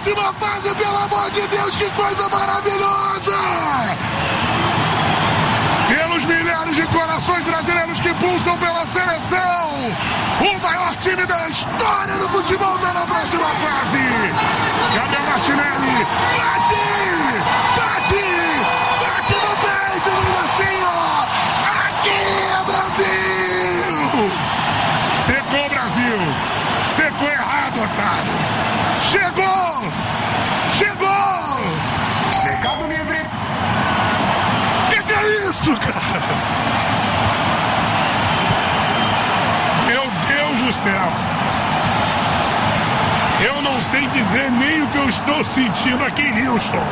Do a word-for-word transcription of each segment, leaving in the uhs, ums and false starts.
próxima fase, pelo amor de Deus, que coisa maravilhosa! Pelos milhares de corações brasileiros que pulsam pela seleção, o maior time da história do futebol está na próxima fase. Gabriel Martinelli, bate! Bate! Bate no peito, assim, ó! Aqui é Brasil! Secou o Brasil! Secou errado, otário! Chegou! Chegou! Mercado Livre! Que que é isso, cara? Meu Deus do céu! Eu não sei dizer nem o que eu estou sentindo aqui em Houston.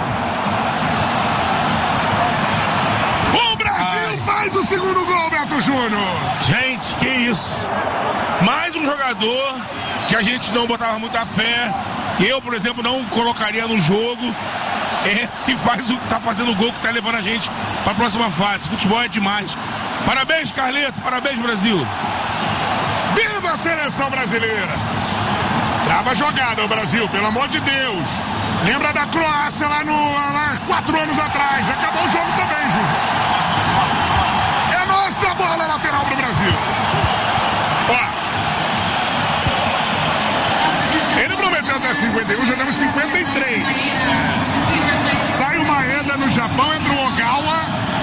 O Brasil Ai. faz o segundo gol, Beto Júnior! Gente, que isso! Mais um jogador que a gente não botava muita fé, que eu, por exemplo, não colocaria no jogo, é, e faz o, tá fazendo o gol que tá levando a gente para a próxima fase. Futebol é demais. Parabéns, Carleto, parabéns, Brasil. Viva a seleção brasileira! Trava a jogada o Brasil, pelo amor de Deus. Lembra da Croácia lá, no, lá quatro anos atrás. Acabou o jogo também, José. É nossa bola lateral pro Brasil. Ó. Ele prometeu até cinquenta e um, já temos cinquenta e três. Sai o Maeda no Japão, entra o Ogawa.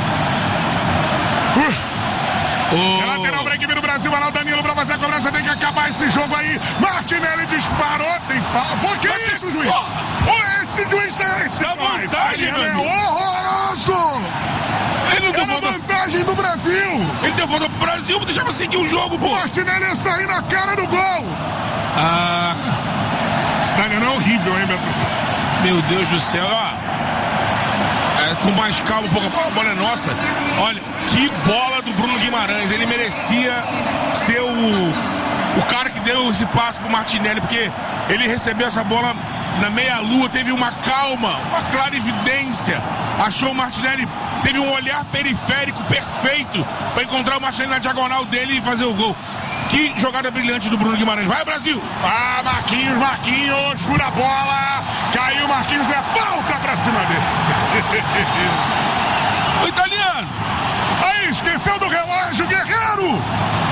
Uh. Oh. É lateral pra equipe do Brasil, vai lá o Danilo pra fazer a cobrança, tem que acabar esse jogo aí. Martinelli disparou, tem falta. Por que Mas isso, juiz? Oh, esse juiz é esse. Dá vantagem, é horroroso. Ele não deu é vantagem do Brasil. Ele deu falta pro Brasil, deixava seguir o jogo, pô. O Martinelli ia sair na cara do gol. Ah... Esse Daniel é horrível, hein, Beto? Meu Deus do céu, ó. É, com mais calma, um pouco, a bola é nossa. Olha, que bola do Bruno Guimarães. Ele merecia ser o, o cara que deu esse passe pro Martinelli, porque ele recebeu essa bola na meia-lua, teve uma calma, uma clarividência. Achou o Martinelli, teve um olhar periférico perfeito para encontrar o Martinelli na diagonal dele e fazer o gol. Que jogada brilhante do Bruno Guimarães. Vai, Brasil! Ah, Marquinhos, Marquinhos, fura a bola. Caiu, Marquinhos, é falta pra cima dele. O italiano! Aí, esqueceu do relógio, Guerreiro!